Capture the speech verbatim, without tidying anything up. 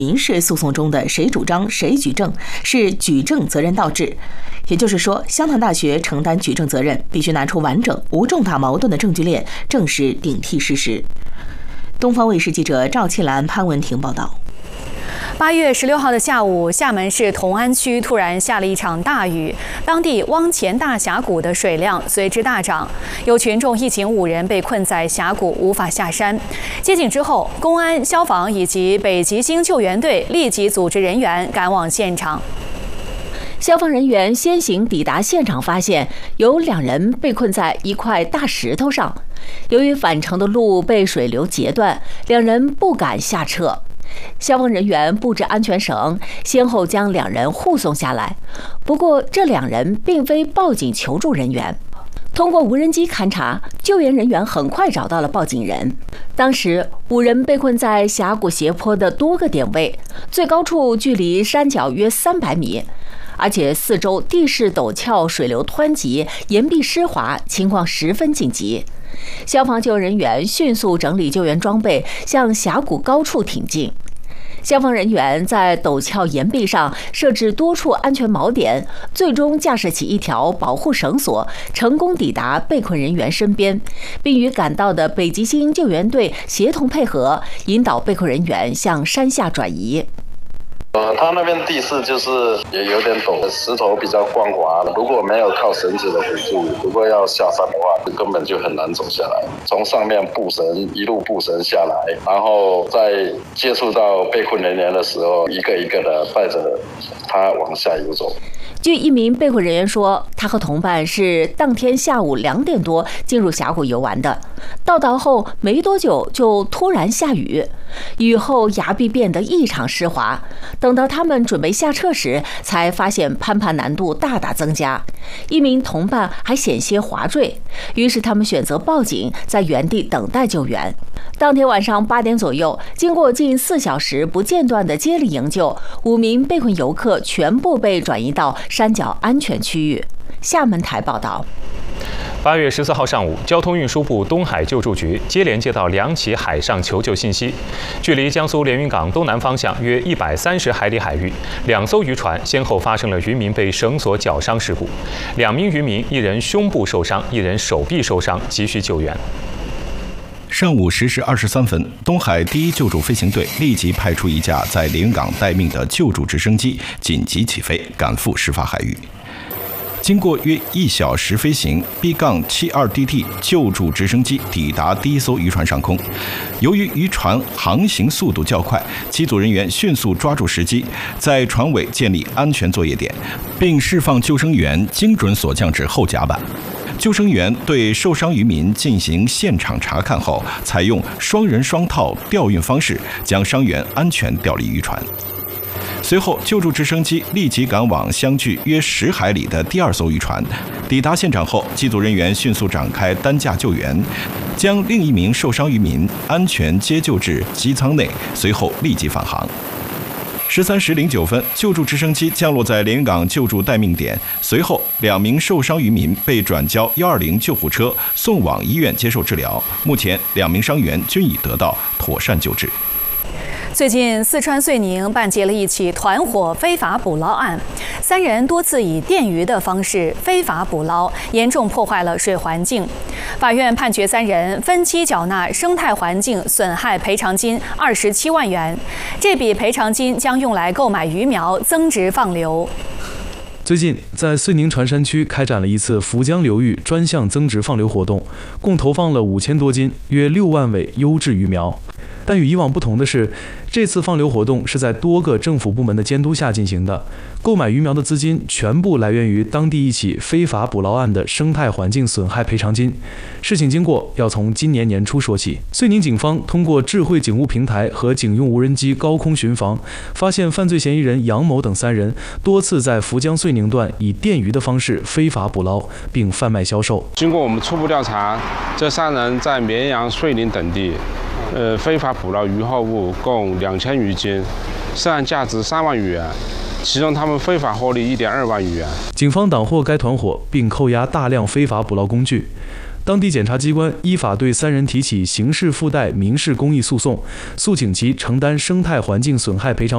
民事诉讼中的谁主张谁举证是举证责任倒置，也就是说，湘潭大学承担举证责任，必须拿出完整无重大矛盾的证据链，证实顶替事实。东方卫视记者赵庆兰、潘文婷报道。 八月十六号的下午，厦门市同安区突然下了一场大雨，当地汪前大峡谷的水量随之大涨，有群众一行五人被困在峡谷无法下山。接警之后，公安、消防以及北极星救援队立即组织人员赶往现场。 消防人员先行抵达现场，发现有两人被困在一块大石头上，由于返程的路被水流截断，两人不敢下撤。消防人员布置安全绳，先后将两人护送下来。不过，这两人并非报警求助人员。通过无人机勘查，救援人员很快找到了报警人。当时，五人被困在峡谷斜坡的多个点位，最高处距离山脚约三百米，而且四周地势陡峭，水流湍急，岩壁湿滑，情况十分紧急。消防救援人员迅速整理救援装备，向峡谷高处挺进。消防人员在陡峭岩壁上设置多处安全锚点，最终架设起一条保护绳索，成功抵达被困人员身边，并与赶到的北极星救援队协同配合，引导被困人员向山下转移。 呃，它那边地势就是也有点陡，石头比较光滑，如果没有靠绳子的辅助，如果要下山的话，根本就很难走下来。从上面布绳一路布绳下来，然后在接触到被困人员的时候，一个一个的带着他往下游走。 据一名被困人员说，他和同伴是当天下午两点多进入峡谷游玩的，到达后没多久就突然下雨，雨后崖壁变得异常湿滑。等到他们准备下撤时，才发现攀爬难度大大增加，一名同伴还险些滑坠，于是他们选择报警，在原地等待救援。当天晚上八点左右，经过近四小时不间断的接力营救，五名被困游客全部被转移到山脚安全区域。厦门台报道。 八月十四号上午，交通运输部东海救助局接连接到两起海上求救信息。距离江苏连云港东南方向约一百三十海里海域，两艘渔船先后发生了渔民被绳索绞伤事故，两名渔民，一人胸部受伤，一人手臂受伤，急需救援。 上午十时二十三分，东海第一救助飞行队立即派出一架在连云港待命的救助直升机，紧急起飞，赶赴事发海域。经过约一小时飞行 ，B 七二 D T 救助直升机抵达第一艘渔船上空。由于渔船航行速度较快，机组人员迅速抓住时机，在船尾建立安全作业点，并释放救生员精准锁降至后甲板。救生员对受伤渔民进行现场查看后，采用双人双套吊运方式，将伤员安全吊离渔船。随后，救助直升机立即赶往相距约十海里的第二艘渔船。抵达现场后，机组人员迅速展开担架救援，将另一名受伤渔民安全接救至机舱内，随后立即返航。十三时零九分，救助直升机降落在连云港救助待命点，随后两名受伤渔民被转交一二零救护车送往医院接受治疗。目前，两名伤员均已得到妥善救治。 最近，四川遂宁办结了一起团伙非法捕捞案，三人多次以电鱼的方式非法捕捞，严重破坏了水环境。法院判决三人分期缴纳生态环境损害赔偿金二十七万元，这笔赔偿金将用来购买鱼苗增殖放流。 最近，在遂宁船山区开展了一次涪江流域专项增殖放流活动，共投放了五千多斤，约六万尾优质鱼苗。但与以往不同的是，这次放流活动是在多个政府部门的监督下进行的。购买鱼苗的资金全部来源于当地一起非法捕捞案的生态环境损害赔偿金。事情经过要从今年年初说起。遂宁警方通过智慧警务平台和警用无人机高空巡防，发现犯罪嫌疑人杨某等三人多次在涪江遂宁段以电鱼的方式非法捕捞，并贩卖销售。 经过我们初步调查，这三人在绵阳、遂宁等地呃，非法捕捞渔获物共两千余斤，涉案价值三万余元，其中他们非法获利一点二万余元。 警方挡获该团伙，并扣押大量非法捕捞工具。当地检察机关依法对三人提起刑事附带民事公益诉讼，诉请其承担生态环境损害赔偿